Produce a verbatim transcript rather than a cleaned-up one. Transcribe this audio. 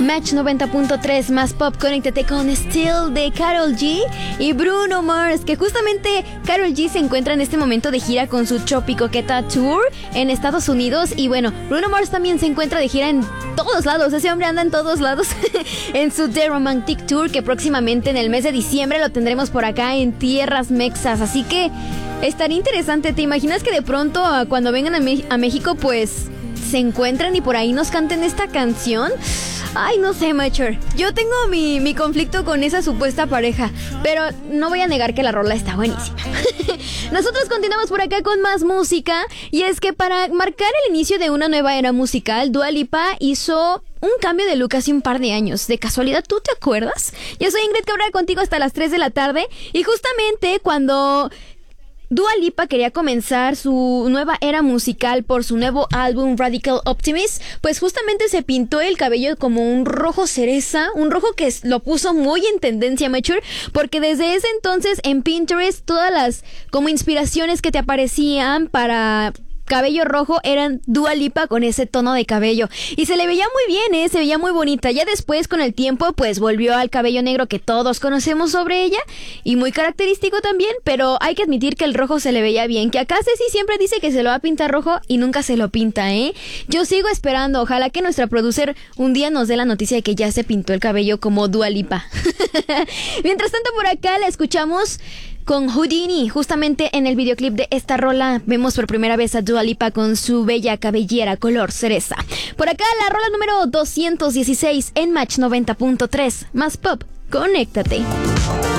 Match noventa punto tres más pop, conéctate con Still de Karol G y Bruno Mars, que justamente Karol G se encuentra en este momento de gira con su Choppy Coqueta Tour en Estados Unidos, y bueno, Bruno Mars también se encuentra de gira en todos lados, ese hombre anda en todos lados en su The Romantic Tour, que próximamente en el mes de diciembre lo tendremos por acá en tierras mexas, así que estaría interesante. ¿Te imaginas que de pronto cuando vengan a, Me- a México pues se encuentran y por ahí nos canten esta canción? Ay, no sé, Mature. Yo tengo mi, mi conflicto con esa supuesta pareja, pero no voy a negar que la rola está buenísima. Nosotros continuamos por acá con más música, y es que para marcar el inicio de una nueva era musical, Dua Lipa hizo un cambio de look hace un par de años. ¿De casualidad tú te acuerdas? Yo soy Ingrid Cabrera, contigo hasta las tres de la tarde, y justamente cuando Dua Lipa quería comenzar su nueva era musical por su nuevo álbum Radical Optimist, pues justamente se pintó el cabello como un rojo cereza, un rojo que lo puso muy en tendencia, Mature, porque desde ese entonces en Pinterest todas las como inspiraciones que te aparecían para cabello rojo eran Dua Lipa con ese tono de cabello, y se le veía muy bien, ¿eh? Se veía muy bonita. Ya después, con el tiempo, pues volvió al cabello negro que todos conocemos sobre ella, y muy característico también, pero hay que admitir que el rojo se le veía bien, que acá Ceci siempre dice que se lo va a pintar rojo y nunca se lo pinta, ¿eh? Yo sigo esperando, ojalá que nuestra producer un día nos dé la noticia de que ya se pintó el cabello como Dua Lipa. Mientras tanto, por acá la escuchamos con Houdini. Justamente en el videoclip de esta rola vemos por primera vez a Dua Lipa con su bella cabellera color cereza. Por acá la rola número doscientos dieciséis en Match noventa punto tres. Más pop, conéctate.